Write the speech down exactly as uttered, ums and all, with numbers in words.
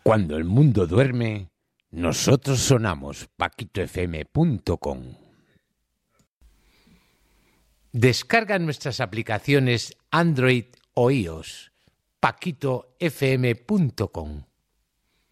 Cuando el mundo duerme, nosotros sonamos. Paquito F M punto com. Descarga nuestras aplicaciones Android o iOS. Paquito F M punto com.